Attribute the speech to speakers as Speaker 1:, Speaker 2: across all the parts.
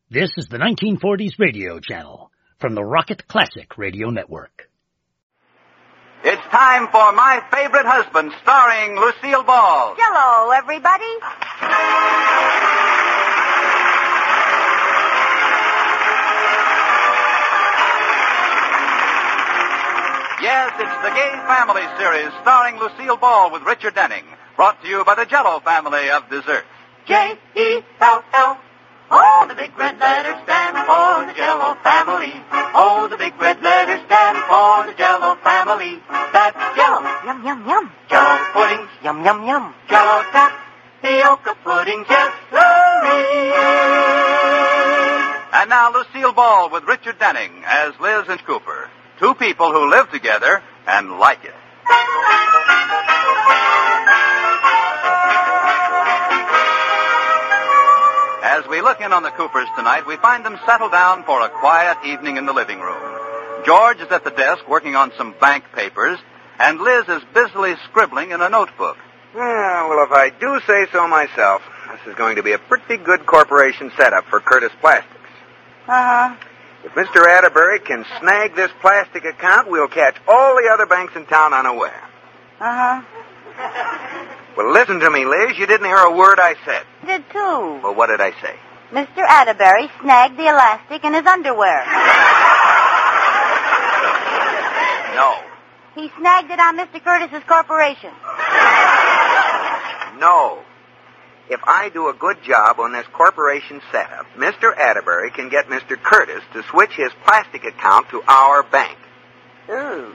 Speaker 1: This is the 1940s radio channel from the Rocket Classic Radio Network.
Speaker 2: It's time for My Favorite Husband, starring Lucille Ball.
Speaker 3: Hello, everybody.
Speaker 2: Yes, it's the Gay Family series starring Lucille Ball with Richard Denning. Brought to you by the Jell-O family of desserts.
Speaker 4: J-E-L-L. Oh, the big red letters stand for the Jell-O family. Oh, the big red letters stand for the Jell-O family. That's Jell-O.
Speaker 3: Yum, yum, yum.
Speaker 4: Jell-O puddings.
Speaker 3: Yum, yum, yum.
Speaker 4: Jell-O tapioca pudding. Yes, sirree.
Speaker 2: And now Lucille Ball with Richard Denning as Liz and Cooper. Two people who live together and like it. As we look in on the Coopers tonight, we find them settled down for a quiet evening in the living room. George is at the desk working on some bank papers, and Liz is busily scribbling in a notebook.
Speaker 5: Well, if I do say so myself, this is going to be a pretty good corporation setup for Curtis Plastics.
Speaker 3: Uh-huh.
Speaker 5: If Mr. Atterbury can snag this plastic account, we'll catch all the other banks in town unaware.
Speaker 3: Uh-huh.
Speaker 5: Well, listen to me, Liz. You didn't hear a word I said.
Speaker 3: Did too.
Speaker 5: Well, what did I say?
Speaker 3: Mr. Atterbury snagged the elastic in his underwear.
Speaker 5: No.
Speaker 3: He snagged it on Mr. Curtis's corporation.
Speaker 5: No. If I do a good job on this corporation setup, Mr. Atterbury can get Mr. Curtis to switch his plastic account to our bank.
Speaker 3: Ooh.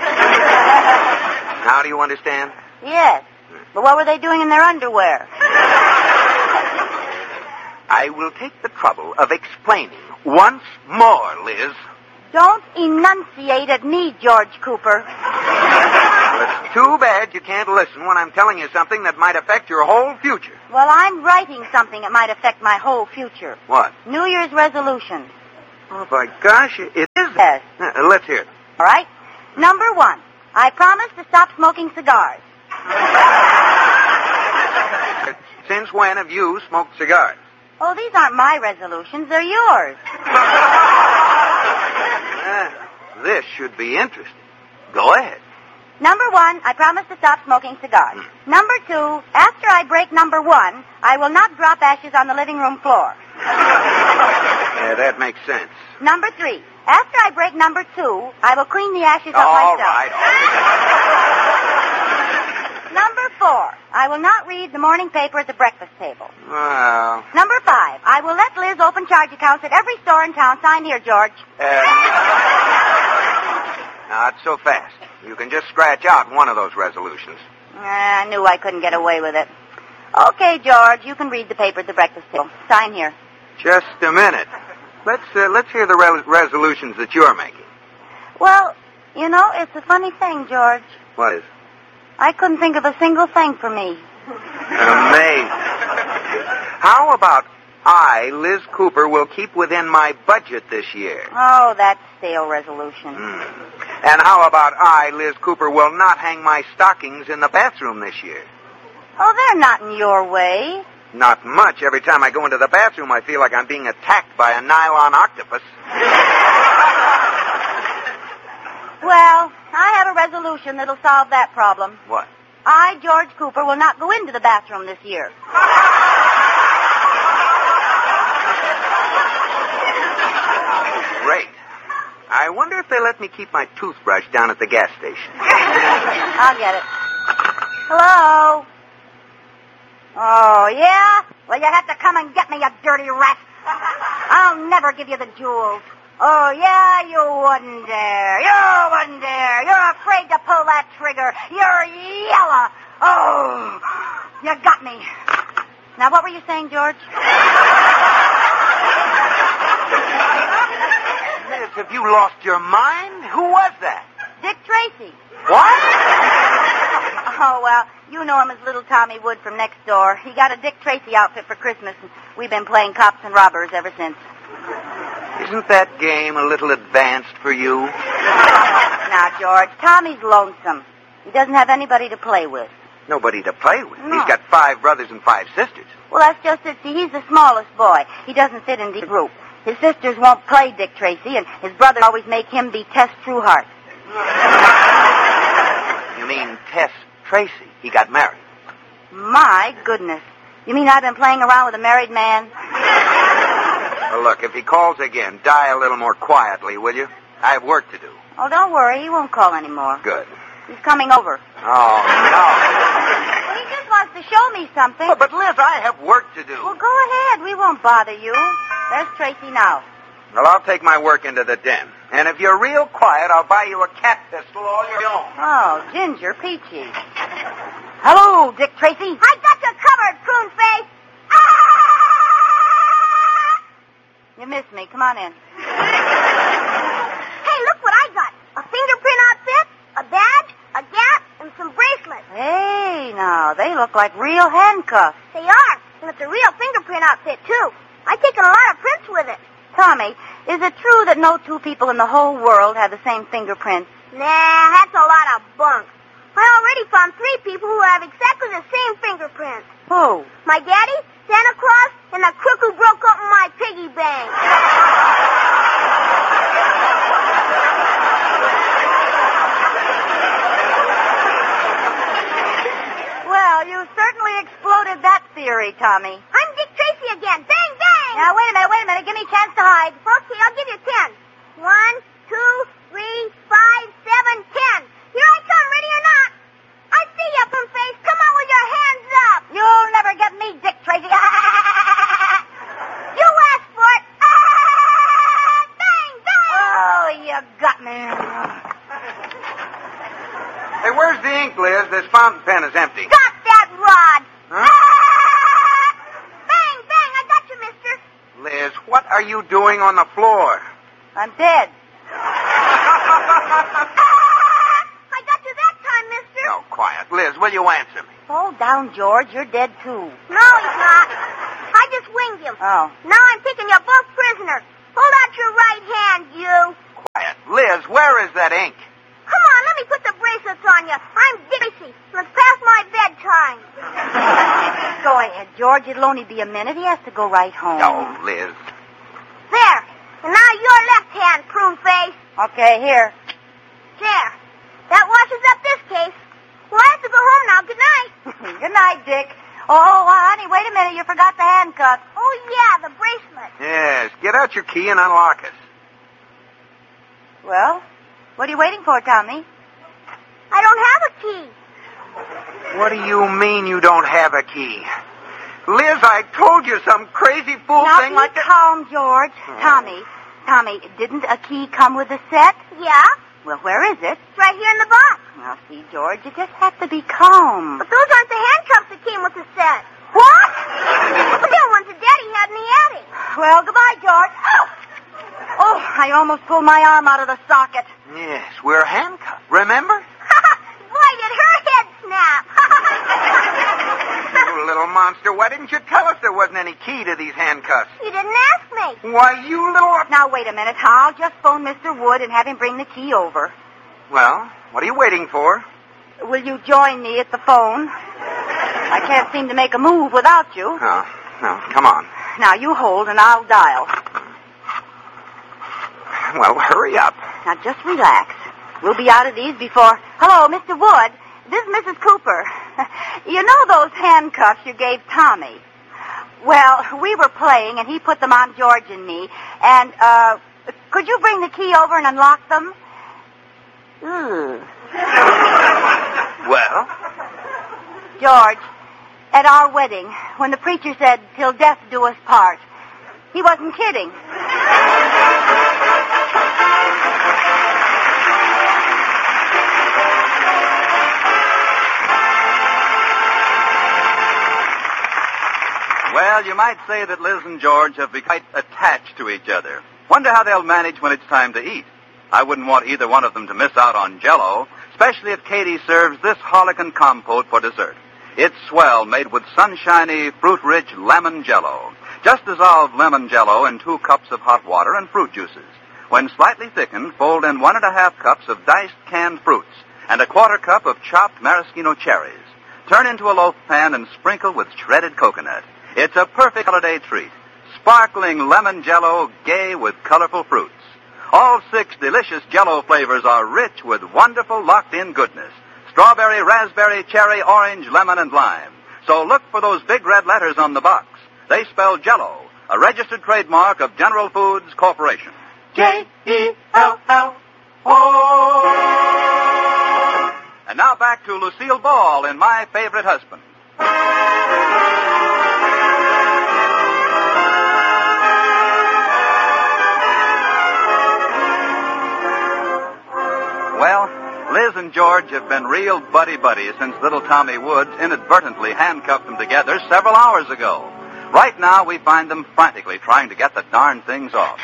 Speaker 5: Now do you understand?
Speaker 3: Yes. But what were they doing in their underwear?
Speaker 5: I will take the trouble of explaining once more, Liz.
Speaker 3: Don't enunciate at me, George Cooper.
Speaker 5: Well, it's too bad you can't listen when I'm telling you something that might affect your whole future.
Speaker 3: Well, I'm writing something that might affect my whole future.
Speaker 5: What?
Speaker 3: New Year's resolutions.
Speaker 5: Oh, by gosh, it is.
Speaker 3: Yes.
Speaker 5: Let's hear it.
Speaker 3: All right? Number 1, I promise to stop smoking cigars.
Speaker 5: Since when have you smoked cigars?
Speaker 3: Oh, these aren't my resolutions. They're yours.
Speaker 5: This should be interesting. Go ahead.
Speaker 3: Number 1, I promise to stop smoking cigars. Number 2, after I break number 1, I will not drop ashes on the living room floor.
Speaker 5: Yeah, that makes sense.
Speaker 3: Number 3, after I break number 2, I will clean the ashes up myself.
Speaker 5: All right.
Speaker 3: Number 4, I will not read the morning paper at the breakfast table.
Speaker 5: Well...
Speaker 3: Number 5, I will let Liz open charge accounts at every store in town. Sign here, George.
Speaker 5: Not so fast. You can just scratch out one of those resolutions.
Speaker 3: I knew I couldn't get away with it. Okay, George, you can read the paper at the breakfast table. Sign here.
Speaker 5: Just a minute. Let's hear the resolutions that you're making.
Speaker 3: Well, you know, it's a funny thing, George.
Speaker 5: What is?
Speaker 3: I couldn't think of a single thing for me.
Speaker 5: Amazing. How about I, Liz Cooper, will keep within my budget this year?
Speaker 3: Oh, that's stale resolution.
Speaker 5: And how about I, Liz Cooper, will not hang my stockings in the bathroom this year?
Speaker 3: Oh, they're not in your way.
Speaker 5: Not much. Every time I go into the bathroom, I feel like I'm being attacked by a nylon octopus.
Speaker 3: Well, I have a resolution that'll solve that problem.
Speaker 5: What?
Speaker 3: I, George Cooper, will not go into the bathroom this year.
Speaker 5: Great. I wonder if they let me keep my toothbrush down at the gas station.
Speaker 3: I'll get it. Hello? Oh, yeah? Well, you have to come and get me, you dirty rat. I'll never give you the jewels. Oh, yeah, you wouldn't dare. You wouldn't dare. You're afraid to pull that trigger. You're yellow. Oh, you got me. Now, what were you saying, George?
Speaker 5: Liz, have you lost your mind? Who was that?
Speaker 3: Dick Tracy.
Speaker 5: What?
Speaker 3: Oh, well, you know him as Little Tommy Wood from next door. He got a Dick Tracy outfit for Christmas, and we've been playing cops and robbers ever since.
Speaker 5: Isn't that game a little advanced for you?
Speaker 3: Now, George, Tommy's lonesome. He doesn't have anybody to play with.
Speaker 5: Nobody to play with.
Speaker 3: No.
Speaker 5: He's got 5 brothers and 5 sisters.
Speaker 3: Well, that's just it. See, he's the smallest boy. He doesn't fit in the group. His sisters won't play Dick Tracy, and his brother always make him be Tess Trueheart.
Speaker 5: You mean Tess Tracy? He got married.
Speaker 3: My goodness. You mean I've been playing around with a married man?
Speaker 5: Well, look, if he calls again, die a little more quietly, will you? I have work to do.
Speaker 3: Oh, don't worry. He won't call anymore.
Speaker 5: Good.
Speaker 3: He's coming over.
Speaker 5: Oh,
Speaker 3: Well, he just wants to show me something.
Speaker 5: no. But, Liz, I have work to do.
Speaker 3: Well, go ahead. We won't bother you. There's Tracy now.
Speaker 5: Well, I'll take my work into the den. And if you're real quiet, I'll buy you a cat pistol all your own.
Speaker 3: Oh, Ginger Peachy. Hello, Dick Tracy. I got you covered, prune face. Ah! You missed me. Come on in.
Speaker 6: Hey, look what I got. A fingerprint outfit, a badge, a gap, and some bracelets.
Speaker 3: Hey, now, they look like real handcuffs.
Speaker 6: They are, and it's a real fingerprint outfit, too. I've taken a lot of prints with it.
Speaker 3: Tommy, is it true that no two people in the whole world have the same fingerprints?
Speaker 6: Nah, that's a lot of bunk. I already found 3 people who have exactly the same fingerprints.
Speaker 3: Who?
Speaker 6: My daddy, Santa Claus, and the crook who broke open my piggy bank.
Speaker 3: Well, you certainly exploded that theory, Tommy.
Speaker 6: I'm Dick Tracy again. Bang, bang!
Speaker 3: Now, wait a minute. Give me a chance to hide.
Speaker 6: Okay, I'll give you 10. 1, 2, 3, 5, 7, 10. Here I come, ready or not. I see you, Pum Face. Come on with your hands up.
Speaker 3: You'll never get me, Dick Tracy.
Speaker 6: You asked for it. Bang, bang!
Speaker 3: Oh, you got me.
Speaker 5: Hey, where's the ink, Liz? This fountain pen is empty.
Speaker 6: Got that rod.
Speaker 5: Huh?
Speaker 6: Bang, bang, I got you, mister.
Speaker 5: Liz, what are you doing on the floor?
Speaker 3: I'm dead.
Speaker 6: I got you that time, mister.
Speaker 5: No, quiet. Liz, will you answer me?
Speaker 3: Hold down, George. You're dead, too.
Speaker 6: No, he's not. I just winged him.
Speaker 3: Oh.
Speaker 6: Now I'm taking you both prisoner. Hold out your right hand, you.
Speaker 5: Quiet. Liz, where is that ink?
Speaker 6: Come on, let me put the bracelets on you. I'm Dixie. It's past my bedtime.
Speaker 3: Go ahead, George. It'll only be a minute. He has to go right home.
Speaker 5: No, Liz.
Speaker 6: There. And now your left hand, prune face.
Speaker 3: Okay, here.
Speaker 6: There. That washes up this case. Well, I have to go home now. Good night.
Speaker 3: Good night, Dick. Oh, honey, wait a minute. You forgot the handcuffs.
Speaker 6: Oh, yeah, the bracelet.
Speaker 5: Yes, get out your key and unlock it.
Speaker 3: Well, what are you waiting for, Tommy?
Speaker 6: I don't have a key.
Speaker 5: What do you mean you don't have a key? Liz, I told you some crazy fool
Speaker 3: Now
Speaker 5: thing
Speaker 3: be
Speaker 5: like that.
Speaker 3: calm, George. Tommy, didn't a key come with the set?
Speaker 6: Yeah?
Speaker 3: Well, where is it?
Speaker 6: It's right here in the box.
Speaker 3: Now, see, George, you just have to be calm.
Speaker 6: But those aren't the handcuffs that came with the set.
Speaker 3: What?
Speaker 6: The real ones that Daddy had in the attic.
Speaker 3: Well, goodbye, George. Oh, I almost pulled my arm out of the socket.
Speaker 5: Yes, we're handcuffed. Remember?
Speaker 6: Boy, did her head snap.
Speaker 5: You little monster, why didn't you tell us there wasn't any key to these handcuffs?
Speaker 6: You didn't ask me.
Speaker 5: Why, you little...
Speaker 3: Now, wait a minute. I'll just phone Mr. Wood and have him bring the key over.
Speaker 5: Well, what are you waiting for?
Speaker 3: Will you join me at the phone? I can't seem to make a move without you.
Speaker 5: Oh, no, come on.
Speaker 3: Now, you hold and I'll dial.
Speaker 5: Well, hurry up.
Speaker 3: Now, just relax. We'll be out of these before... Hello, Mr. Wood. This is Mrs. Cooper. You know those handcuffs you gave Tommy? Well, we were playing, and he put them on George and me. And, could you bring the key over and unlock them?
Speaker 5: Well?
Speaker 3: George, at our wedding, when the preacher said, "Till death do us part," he wasn't kidding.
Speaker 2: Well, you might say that Liz and George have become quite attached to each other. Wonder how they'll manage when it's time to eat. I wouldn't want either one of them to miss out on Jell-O, especially if Katie serves this Harlequin compote for dessert. It's swell, made with sunshiny, fruit-rich lemon Jell-O. Just dissolve lemon Jell-O in 2 cups of hot water and fruit juices. When slightly thickened, fold in 1½ cups of diced canned fruits and a 1/4 cup of chopped maraschino cherries. Turn into a loaf pan and sprinkle with shredded coconut. It's a perfect holiday treat. sparkling lemon Jell-O gay with colorful fruits. All 6 delicious Jell-O flavors are rich with wonderful locked-in goodness. Strawberry, raspberry, cherry, orange, lemon, and lime. So look for those big red letters on the box. They spell Jell-O, a registered trademark of General Foods Corporation.
Speaker 4: Jell-O.
Speaker 2: And now back to Lucille Ball in My Favorite Husband. Well, Liz and George have been real buddy-buddy since little Tommy Woods inadvertently handcuffed them together several hours ago. Right now, we find them frantically trying to get the darn things off.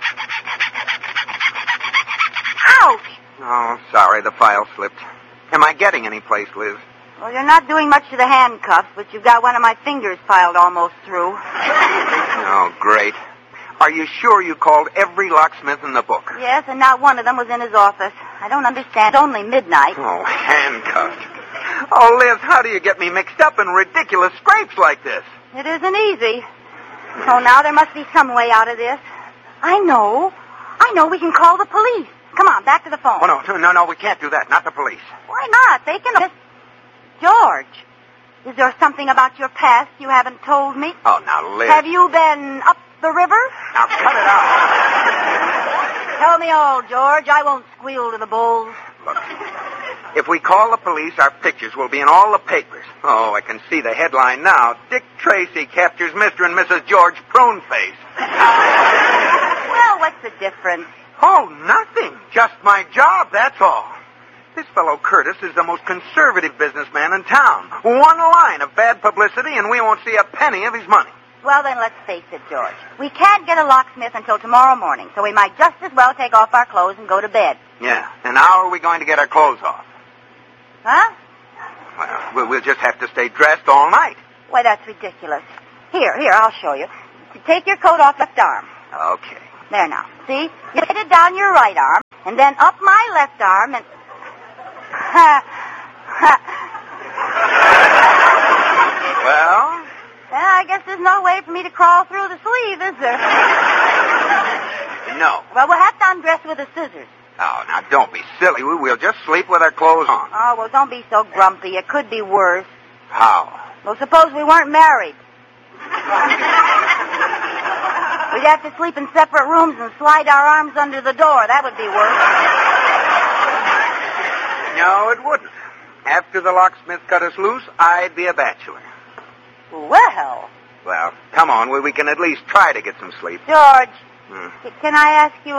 Speaker 3: Ouch!
Speaker 5: Oh, sorry, the file slipped. Am I getting any place, Liz?
Speaker 3: Well, you're not doing much to the handcuffs, but you've got one of my fingers filed almost through.
Speaker 5: Oh, great. Are you sure you called every locksmith in the book?
Speaker 3: Yes, and not one of them was in his office. I don't understand. It's only midnight.
Speaker 5: Oh, handcuffed. Oh, Liz, how do you get me mixed up in ridiculous scrapes like this?
Speaker 3: It isn't easy. So now there must be some way out of this. I know. We can call the police. Come on, back to the phone.
Speaker 5: Oh, no, we can't do that. Not the police.
Speaker 3: Why not? They can... George, is there something about your past you haven't told me?
Speaker 5: Oh, now, Liz.
Speaker 3: Have you been up the river?
Speaker 5: Now, cut it out.
Speaker 3: Tell me all, George. I won't squeal to the bulls.
Speaker 5: Look, if we call the police, our pictures will be in all the papers. Oh, I can see the headline now. Dick Tracy captures Mr. and Mrs. George Pruneface.
Speaker 3: Well, what's the difference?
Speaker 5: Oh, nothing. Just my job, that's all. This fellow Curtis is the most conservative businessman in town. One line of bad publicity and we won't see a penny of his money.
Speaker 3: Well, then let's face it, George. We can't get a locksmith until tomorrow morning, so we might just as well take off our clothes and go to bed.
Speaker 5: Yeah, and how are we going to get our clothes off?
Speaker 3: Huh?
Speaker 5: Well, we'll just have to stay dressed all night.
Speaker 3: Why, that's ridiculous. Here, I'll show you. Take your coat off left arm.
Speaker 5: Okay.
Speaker 3: There now. See? You put it down your right arm, and then up my left arm, and...
Speaker 5: Well?
Speaker 3: Well, I guess there's no way for me to crawl through the sleeve, is there?
Speaker 5: No.
Speaker 3: Well, we'll have to undress with the scissors.
Speaker 5: Oh, now don't be silly. We'll just sleep with our clothes on.
Speaker 3: Oh, well, don't be so grumpy. It could be worse.
Speaker 5: How?
Speaker 3: Well, suppose we weren't married. We'd have to sleep in separate rooms and slide our arms under the door. That would be worse.
Speaker 5: No, it wouldn't. After the locksmith cut us loose, I'd be a bachelor.
Speaker 3: Well.
Speaker 5: Well, come on. We can at least try to get some sleep.
Speaker 3: George, can I ask you